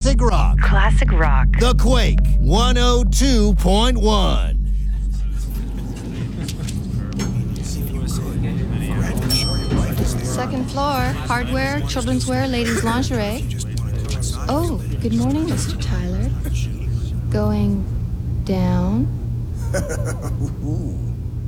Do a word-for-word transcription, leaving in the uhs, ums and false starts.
Classic Rock. Classic Rock. The Quake one oh two point one. Second floor, hardware, children's wear, ladies' lingerie. Oh, good morning, Mister Tyler. Going down?